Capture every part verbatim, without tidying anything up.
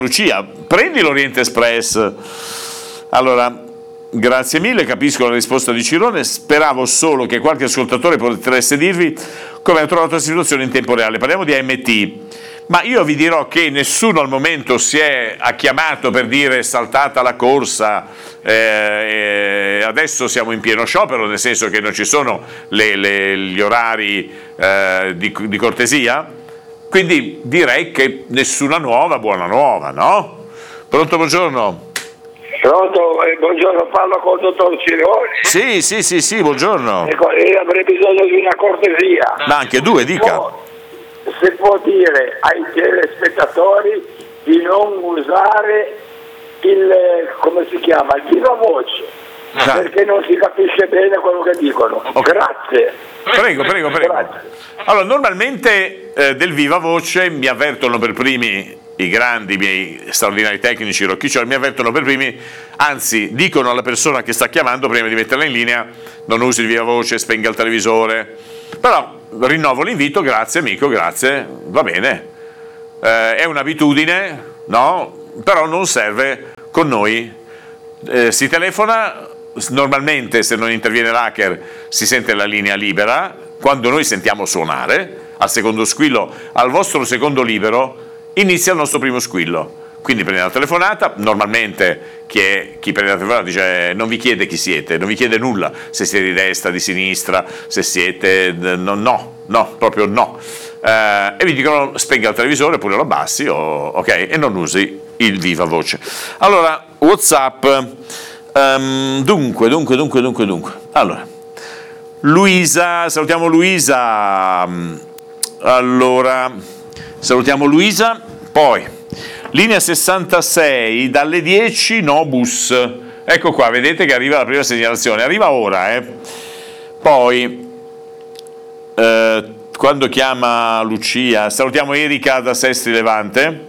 Lucia, prendi l'Oriente Express. Allora, grazie mille, capisco la risposta di Cirone, speravo solo che qualche ascoltatore potesse dirvi come ha trovato la situazione in tempo reale. Parliamo di A M T, ma io vi dirò che nessuno al momento si è ha chiamato per dire è saltata la corsa, eh, adesso siamo in pieno sciopero, nel senso che non ci sono le, le, gli orari eh, di, di cortesia. Quindi direi che nessuna nuova, buona nuova, no? Pronto, buongiorno. Pronto, eh, buongiorno, parlo con il dottor Cirone. Sì, sì, sì, sì, buongiorno. Ecco, io avrei bisogno di una cortesia. Ma anche due, dica. Può, se può dire ai telespettatori di non usare il, come si chiama, il viva voce, ah. perché non si capisce bene quello che dicono. Okay. Grazie. Prego, prego, prego. Grazie. Allora, normalmente eh, del viva voce mi avvertono per primi i grandi, i miei straordinari tecnici, Rocchiccioli, mi avvertono per primi, anzi dicono alla persona che sta chiamando prima di metterla in linea: non usi il viva voce, spenga il televisore. Però rinnovo l'invito, grazie amico, grazie, va bene. Eh, è un'abitudine, no? Però non serve con noi. Eh, si telefona, normalmente se non interviene l'hacker si sente la linea libera. Quando noi sentiamo suonare, al secondo squillo, al vostro secondo libero, inizia il nostro primo squillo. Quindi prende la telefonata, normalmente chi, è, chi prende la telefonata dice, non vi chiede chi siete, non vi chiede nulla, se siete di destra, di sinistra, se siete, no, no, no proprio no. Eh, e vi dicono spenga il televisore oppure lo abbassi, o, ok, e non usi il viva voce. Allora, WhatsApp, um, dunque, dunque, dunque, dunque, dunque, allora, Luisa, salutiamo Luisa, allora, salutiamo Luisa, poi, linea sessantasei, dalle dieci no bus, ecco qua, vedete che arriva la prima segnalazione, arriva ora, eh. Poi, eh, quando chiama Lucia, salutiamo Erika da Sestri Levante,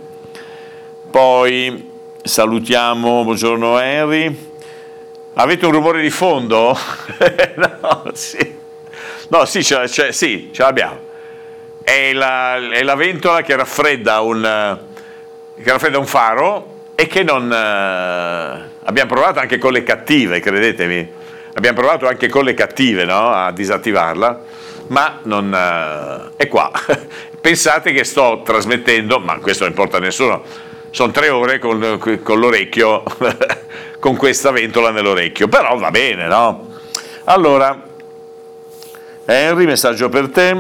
poi salutiamo, buongiorno Henry. Avete un rumore di fondo? no, sì. No, sì, ce, ce, sì, ce l'abbiamo. È la, è la ventola che raffredda un, che raffredda un faro e che non... Eh, abbiamo provato anche con le cattive, credetemi. Abbiamo provato anche con le cattive, no? A disattivarla, ma non... Eh, è qua. Pensate che sto trasmettendo, ma questo non importa a nessuno, sono tre ore con, con l'orecchio... con questa ventola nell'orecchio, però va bene, no? Allora, Henry, messaggio per te,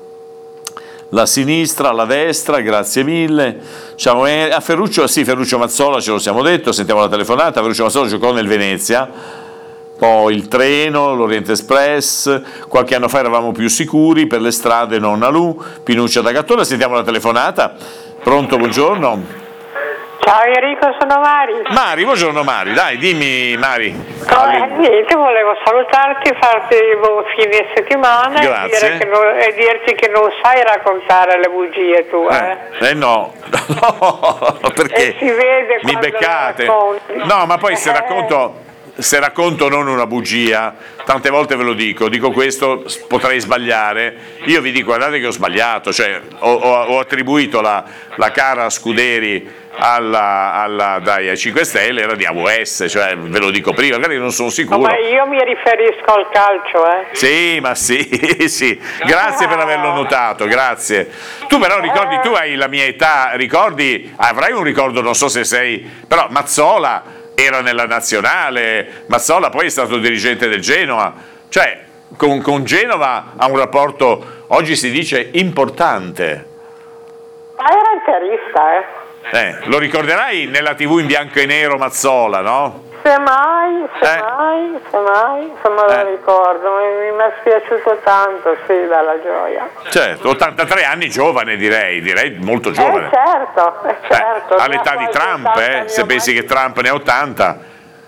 la sinistra, la destra, grazie mille. Ciao, a Ferruccio, sì, Ferruccio Mazzola, ce lo siamo detto, sentiamo la telefonata. Ferruccio Mazzola giocò nel Venezia, poi il treno, l'Oriente Express, qualche anno fa eravamo più sicuri, per le strade non a Lu, Pinuccia da Gattola, sentiamo la telefonata. Pronto, buongiorno. Ciao Enrico, sono Mari. Mari, buongiorno Mari, dai, dimmi Mari. No, eh, niente, volevo salutarti, farti buon fine settimana e, dire che non, e dirti che non sai raccontare le bugie tue. Eh, eh no, no, perché e si vede mi beccate. No, ma poi se racconto... Se racconto non una bugia, tante volte ve lo dico, dico questo, potrei sbagliare, io vi dico guardate che ho sbagliato, cioè ho, ho, ho attribuito la, la cara Scuderi alla, alla, dai, ai cinque Stelle, era di A V S, cioè ve lo dico prima, magari non sono sicuro. No, ma io mi riferisco al calcio, eh. Sì, ma sì, sì, grazie per averlo notato, grazie. Tu però ricordi, tu hai la mia età, ricordi, avrai un ricordo, non so se sei, però Mazzola era nella nazionale, Mazzola poi è stato dirigente del Genoa, cioè con, con Genova ha un rapporto, oggi si dice, importante. Ma era interista, eh. Eh, lo ricorderai nella tivù in bianco e nero Mazzola, no? Se mai, se eh. mai, se mai, se me lo eh. ricordo, mi, mi è spiaciuto tanto, sì, dalla gioia. Certo, ottantatré anni giovane direi, direi molto giovane. Eh certo, eh, certo. Eh, all'età di Trump, eh, se pensi che Trump ne ha ottanta,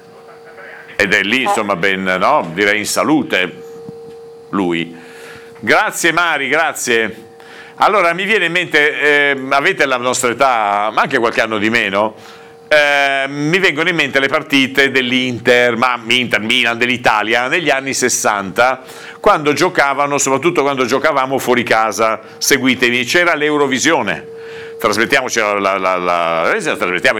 ed è lì, insomma, ben, no? Direi in salute, lui. Grazie Mari, grazie. Allora, mi viene in mente, eh, avete la nostra età, ma anche qualche anno di meno, eh, mi vengono in mente le partite dell'Inter, ma Inter, Milan, dell'Italia, negli anni sessanta, quando giocavano, soprattutto quando giocavamo fuori casa, seguitemi, c'era l'Eurovisione. trasmettiamoci la, la, la, la, la trasmettiamo